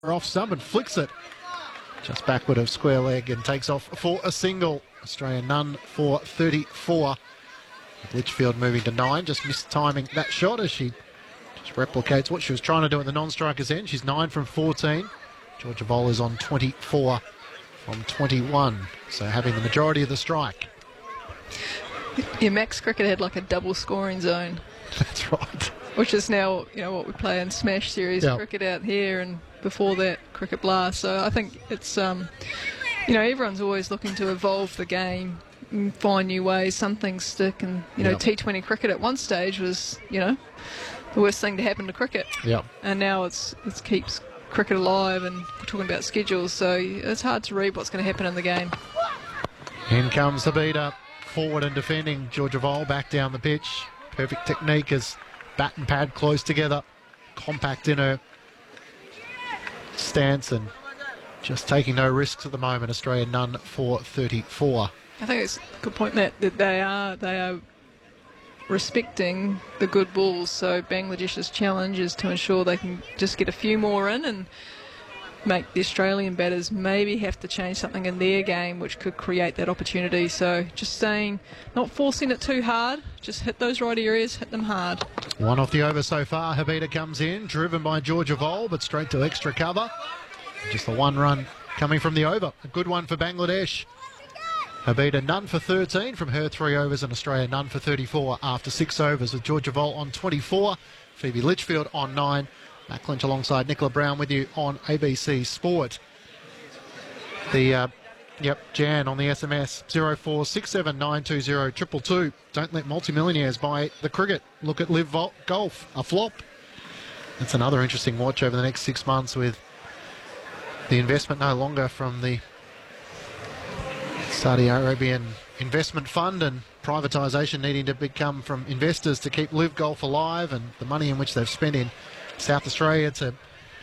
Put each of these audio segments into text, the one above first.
off some and flicks it just backward of square leg and takes off for a single. Australia none for 34. Litchfield moving to 9, just missed timing that shot as she just replicates what she was trying to do at the non-striker's end. She's 9 from 14. Georgia Voll is on 24 from 21, so having the majority of the strike. Yeah, Max Cricket had like a double scoring zone. That's right. Which is now, what we play in Smash Series cricket out here, and before that, Cricket Blast. So I think it's, everyone's always looking to evolve the game, and find new ways. Some things stick, and, T20 cricket at one stage was, the worst thing to happen to cricket. Yeah. And now it keeps cricket alive, and we're talking about schedules, so it's hard to read what's going to happen in the game. In comes Habida, forward and defending. Georgia Voll back down the pitch. Perfect technique as bat and pad close together, compact in her stance and just taking no risks at the moment. Australia none for 34. I think it's a good point, Matt, that they are respecting the good balls. So Bangladesh's challenge is to ensure they can just get a few more in and make the Australian batters maybe have to change something in their game which could create that opportunity. So just saying, not forcing it too hard, just hit those right areas, hit them hard. One off the over so far. Habida comes in, driven by Georgia Voll, but straight to extra cover. Just the one run coming from the over. A good one for Bangladesh. Habida none for 13 from her 3 overs, and Australia none for 34 after 6 overs, with Georgia Voll on 24, Phoebe Litchfield on 9. Matt Clinch alongside Nicola Brown with you on ABC Sport. The Jan on the SMS 0467920222. Don't let multimillionaires buy the cricket. Look at Live Golf, a flop. That's another interesting watch over the next 6 months, with the investment no longer from the Saudi Arabian investment fund and privatisation needing to become from investors to keep Live Golf alive, and the money in which they've spent in South Australia to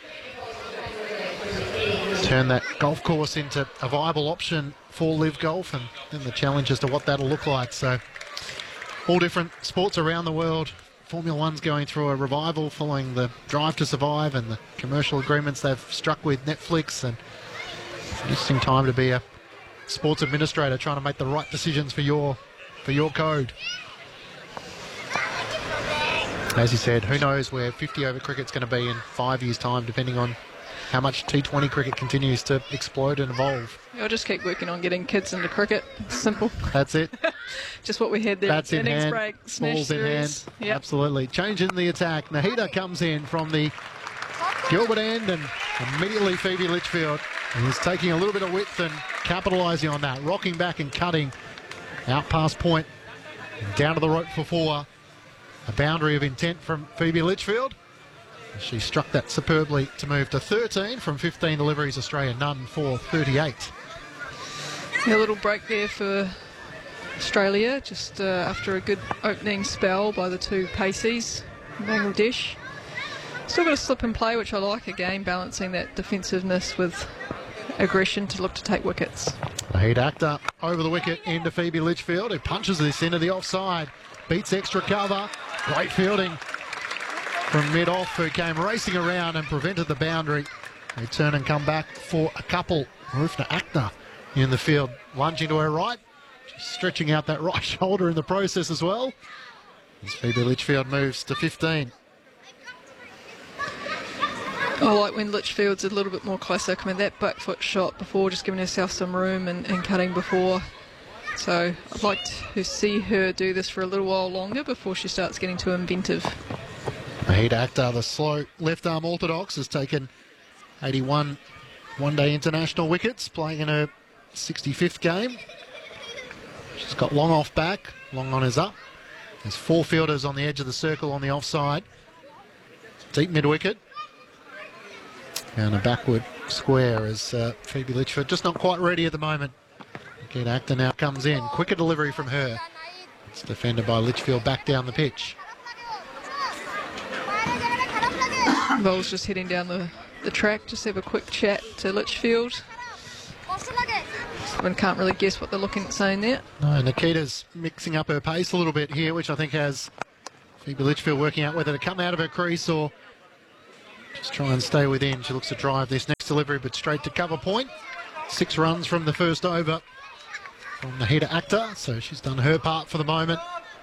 turn that golf course into a viable option for Live Golf, and then the challenge as to what that'll look like. So all different sports around the world. Formula One's going through a revival following the Drive to Survive and the commercial agreements they've struck with Netflix, and it's an interesting time to be a sports administrator trying to make the right decisions for your code. As you said, who knows where 50-over cricket's going to be in 5 years' time, depending on how much T20 cricket continues to explode and evolve. I'll just keep working on getting kids into cricket. It's simple. That's it. Just what we had there. Bats in hand, break, balls in hand. Yep. Absolutely. Change in the attack. Nahida comes in from the Gilbert end, and immediately Phoebe Litchfield is taking a little bit of width and capitalising on that, rocking back and cutting out past point, down to the rope for 4. A boundary of intent from Phoebe Litchfield. She struck that superbly to move to 13 from 15 deliveries. Australia none for 38. A little break there for Australia, just after a good opening spell by the two paceys, Bangladesh. Still got a slip and play, which I like, again, balancing that defensiveness with aggression to look to take wickets. Wahid Akhtar over the wicket into Phoebe Litchfield, who punches this into the offside, beats extra cover. Great fielding from mid-off, who came racing around and prevented the boundary. They turn and come back for a couple. Rufna Akhtar in the field, lunging to her right, just stretching out that right shoulder in the process as well. As Phoebe Litchfield moves to 15. I like when Litchfield's a little bit more classic. I mean, that back foot shot before, just giving herself some room and cutting before. So I'd like to see her do this for a little while longer before she starts getting too inventive. Wahid Akhtar, the slow left-arm orthodox, has taken 81 one-day international wickets, playing in her 65th game. She's got long off back, long on is up. There's 4 fielders on the edge of the circle on the offside. Deep mid-wicket. And a backward square as Phoebe Litchfield just not quite ready at the moment. Wahid Akhtar now comes in. Quicker delivery from her. It's defended by Litchfield back down the pitch. Voll's just heading down the track, just have a quick chat to Litchfield. One can't really guess what they're looking at saying there. No, Nikita's mixing up her pace a little bit here, which I think has Phoebe Litchfield working out whether to come out of her crease or Just try and stay within. She looks to drive this next delivery, but straight to cover point. 6 runs from the first over from Nahida Akhtar, so she's done her part for the moment.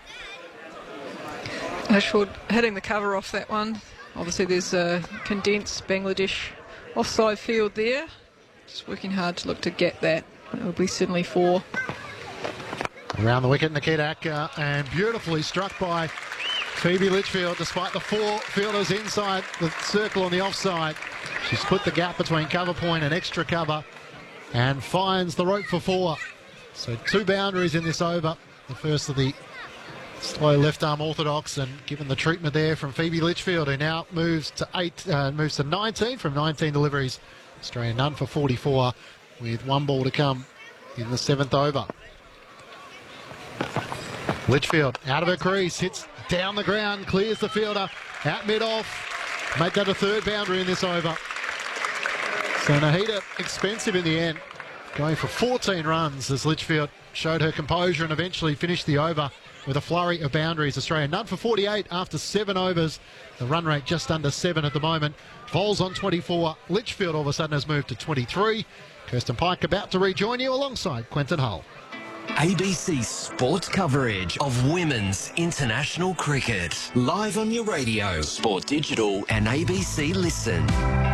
Ashford hitting the cover off that one. Obviously there's a condensed Bangladesh offside field there. Just working hard to look to get that. It will be certainly 4. Around the wicket, Nahida Akhtar, and beautifully struck by Phoebe Litchfield, despite the 4 fielders inside the circle on the offside. She's put the gap between cover point and extra cover and finds the rope for 4. So 2 boundaries in this over. The first of the slow left arm orthodox, and given the treatment there from Phoebe Litchfield, who now moves to 19 from 19 deliveries. Australia none for 44 with 1 ball to come in the 7th over. Litchfield out of her crease, hits down the ground, clears the fielder, out mid-off. Make that a 3rd boundary in this over. So Nahida expensive in the end, going for 14 runs as Litchfield showed her composure and eventually finished the over with a flurry of boundaries. Australia none for 48 after 7 overs. The run rate just under 7 at the moment. Vols on 24. Litchfield all of a sudden has moved to 23. Kirsten Pike about to rejoin you alongside Quentin Hull. ABC sports coverage of women's international cricket. Live on your radio, Sport Digital and ABC Listen.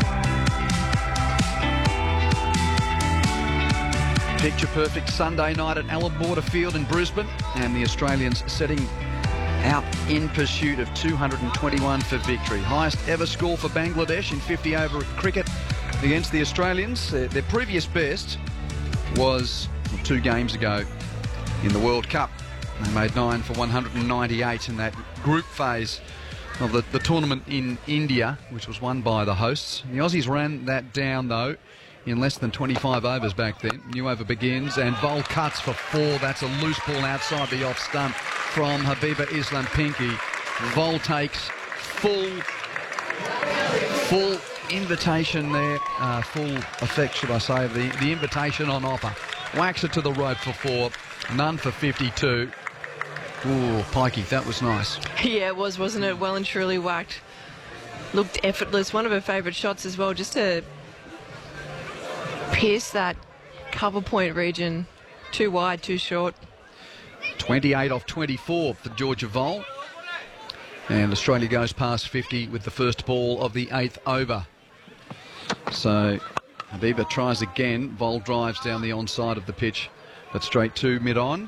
Picture perfect Sunday night at Allan Border Field in Brisbane, and the Australians setting out in pursuit of 221 for victory. Highest ever score for Bangladesh in 50 over cricket against the Australians. Their previous best was 2 games ago in the World Cup. They made 9 for 198 in that group phase of the tournament in India, which was won by the hosts. The Aussies ran that down though in less than 25 overs back then. New over begins, and Vol cuts for 4. That's a loose ball outside the off stump from Habiba Islam Pinky. Vol takes full invitation there, full effect, should I say, of the invitation on offer. Whacks it to the rope for 4. None for 52. Ooh, Pikey, that was nice. Yeah, it was, wasn't it? Well and truly whacked. Looked effortless. One of her favourite shots as well, just to pierce that cover point region. Too wide, too short. 28 off 24 for Georgia Vol. And Australia goes past 50 with the first ball of the 8th over. So Habiba tries again. Vol drives down the onside of the pitch, but straight to mid-on.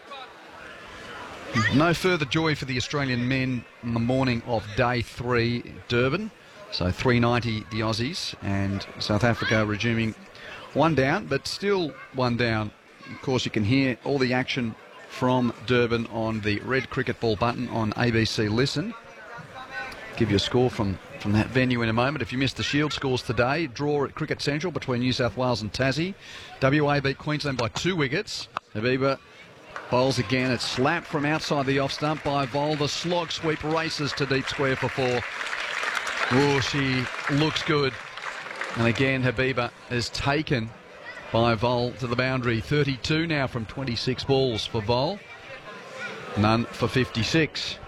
No further joy for the Australian men in the morning of day 3 Durban. So 390 the Aussies, and South Africa resuming 1 down, but still 1 down. Of course, you can hear all the action from Durban on the red cricket ball button on ABC Listen. Give you a score from that venue in a moment. If you missed the Shield scores today, draw at Cricket Central between New South Wales and Tassie. WA beat Queensland by 2 wickets. Habiba bowls again. It's slapped from outside the off stump by Vol. The slog sweep races to deep square for 4. Oh, she looks good. And again, Habiba is taken by Vol to the boundary. 32 now from 26 balls for Vol. None for 56.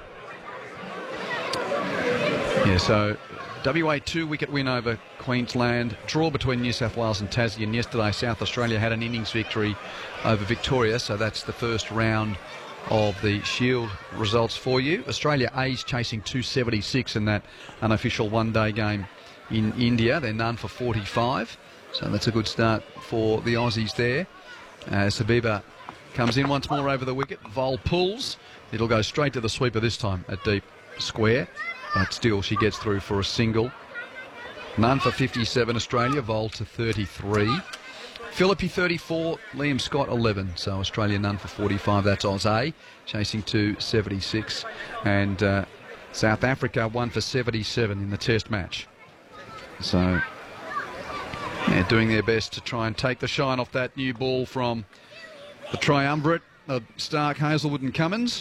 Yeah, so WA 2-wicket win over Queensland. Draw between New South Wales and Tassie. And yesterday, South Australia had an innings victory over Victoria. So that's the first round of the Shield results for you. Australia A's chasing 276 in that unofficial 1-day game in India. They're none for 45. So that's a good start for the Aussies there. Habiba comes in once more over the wicket. Vol pulls. It'll go straight to the sweeper this time at deep square. But still, she gets through for a single. None for 57 Australia. Vol to 33. Philippi 34. Liam Scott 11. So Australia none for 45. That's Oz A chasing 276. And South Africa 1 for 77 in the test match. So yeah, doing their best to try and take the shine off that new ball from the triumvirate of Stark, Hazelwood and Cummins.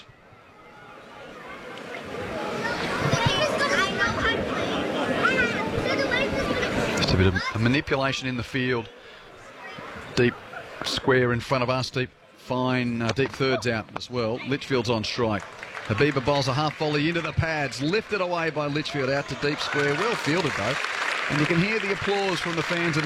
Just a bit of a manipulation in the field. Deep square in front of us, deep fine deep thirds out as well. Litchfield's on strike. Habiba bowls a half volley into the pads, lifted away by Litchfield out to deep square. Well fielded though. And you can hear the applause from the fans in